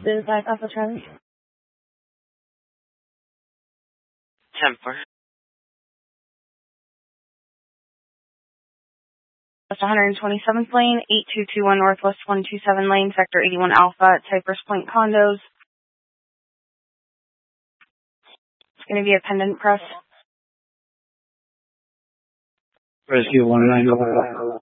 This is Alpha Charlie. Temper. West 127th lane, 8221 Northwest 127 lane, Sector 81 Alpha at Cypress Point Condos. It's going to be a pendant press. Rescue 190.